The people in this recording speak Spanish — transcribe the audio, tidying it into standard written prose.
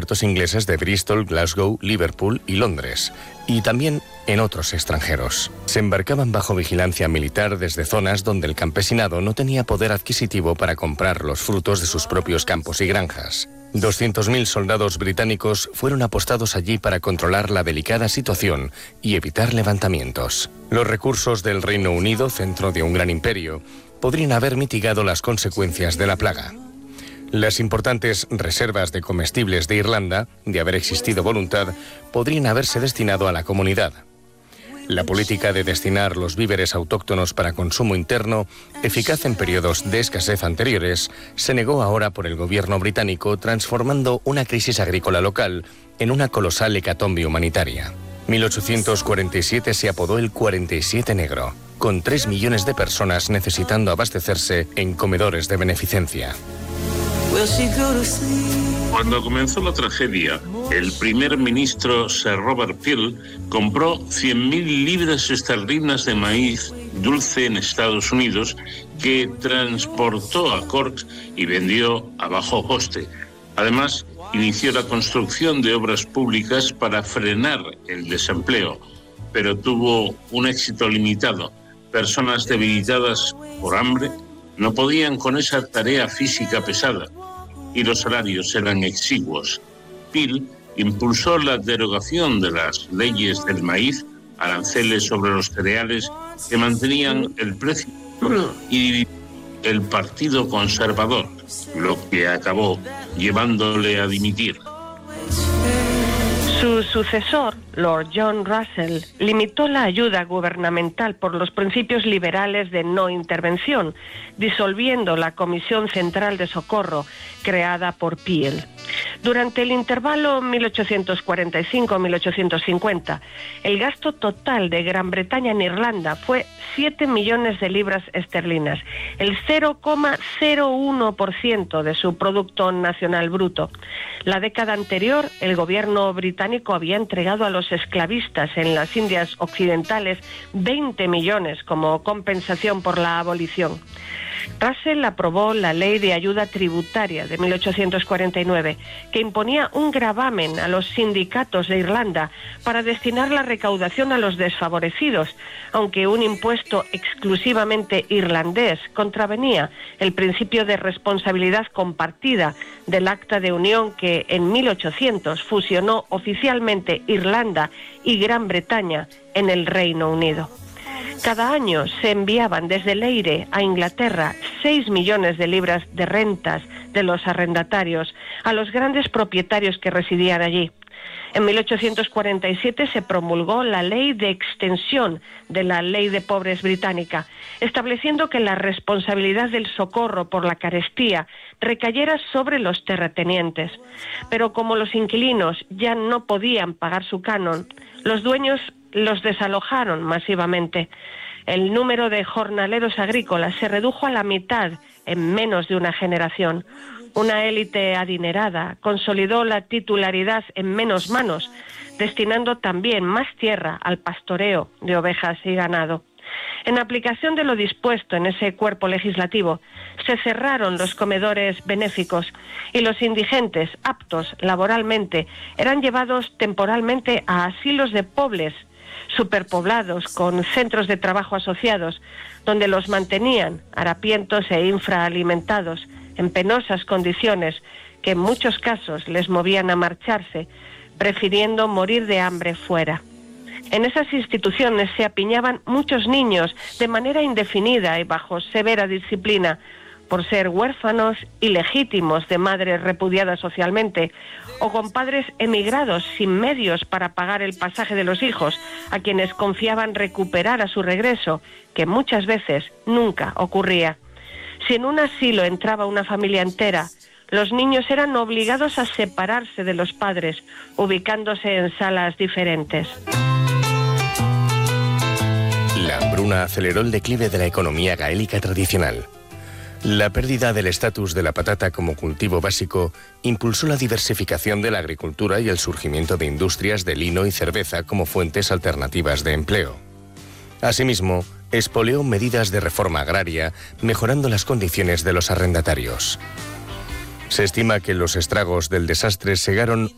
puertos ingleses de Bristol, Glasgow, Liverpool y Londres, y también en otros extranjeros. Se embarcaban bajo vigilancia militar desde zonas donde el campesinado no tenía poder adquisitivo para comprar los frutos de sus propios campos y granjas. 200.000 soldados británicos fueron apostados allí para controlar la delicada situación y evitar levantamientos. Los recursos del Reino Unido, centro de un gran imperio, podrían haber mitigado las consecuencias de la plaga. Las importantes reservas de comestibles de Irlanda, de haber existido voluntad, podrían haberse destinado a la comunidad. La política de destinar los víveres autóctonos para consumo interno, eficaz en periodos de escasez anteriores, se negó ahora por el gobierno británico, transformando una crisis agrícola local en una colosal hecatombe humanitaria. 1847 se apodó el 47 negro, con 3 millones de personas necesitando abastecerse en comedores de beneficencia. Cuando comenzó la tragedia, el primer ministro Sir Robert Peel compró 100.000 libras esterlinas de maíz dulce en Estados Unidos, que transportó a Cork y vendió a bajo coste. Además, inició la construcción de obras públicas para frenar el desempleo, pero tuvo un éxito limitado. Personas debilitadas por hambre no podían con esa tarea física pesada y los salarios eran exiguos. Peel impulsó la derogación de las leyes del maíz, aranceles sobre los cereales que mantenían el precio, y el Partido Conservador, lo que acabó llevándole a dimitir. Su sucesor, Lord John Russell, limitó la ayuda gubernamental por los principios liberales de no intervención, disolviendo la Comisión Central de Socorro, creada por Peel. Durante el intervalo 1845-1850, el gasto total de Gran Bretaña en Irlanda fue 7 millones de libras esterlinas, el 0,01% de su Producto Nacional Bruto. La década anterior, el gobierno británico había entregado a los esclavistas en las Indias Occidentales 20 millones como compensación por la abolición. Russell aprobó la Ley de Ayuda Tributaria de 1849, que imponía un gravamen a los sindicatos de Irlanda para destinar la recaudación a los desfavorecidos, aunque un impuesto exclusivamente irlandés contravenía el principio de responsabilidad compartida del Acta de Unión que en 1800 fusionó oficialmente Irlanda y Gran Bretaña en el Reino Unido. Cada año se enviaban desde Leire a Inglaterra 6 millones de libras de rentas de los arrendatarios a los grandes propietarios que residían allí. En 1847 se promulgó la Ley de Extensión de la Ley de Pobres británica, estableciendo que la responsabilidad del socorro por la carestía recayera sobre los terratenientes. Pero como los inquilinos ya no podían pagar su canon, los dueños los desalojaron masivamente. El número de jornaleros agrícolas se redujo a la mitad en menos de una generación. Una élite adinerada consolidó la titularidad en menos manos, destinando también más tierra al pastoreo de ovejas y ganado. En aplicación de lo dispuesto en ese cuerpo legislativo, se cerraron los comedores benéficos y los indigentes aptos laboralmente eran llevados temporalmente a asilos de pobres superpoblados con centros de trabajo asociados, donde los mantenían harapientos e infraalimentados en penosas condiciones que en muchos casos les movían a marcharse, prefiriendo morir de hambre fuera. En esas instituciones se apiñaban muchos niños de manera indefinida y bajo severa disciplina, por ser huérfanos ilegítimos de madres repudiadas socialmente o con padres emigrados sin medios para pagar el pasaje de los hijos, a quienes confiaban recuperar a su regreso, que muchas veces nunca ocurría. Si en un asilo entraba una familia entera, los niños eran obligados a separarse de los padres, ubicándose en salas diferentes. La hambruna aceleró el declive de la economía gaélica tradicional. La pérdida del estatus de la patata como cultivo básico impulsó la diversificación de la agricultura y el surgimiento de industrias de lino y cerveza como fuentes alternativas de empleo. Asimismo, expolió medidas de reforma agraria, mejorando las condiciones de los arrendatarios. Se estima que los estragos del desastre cegaron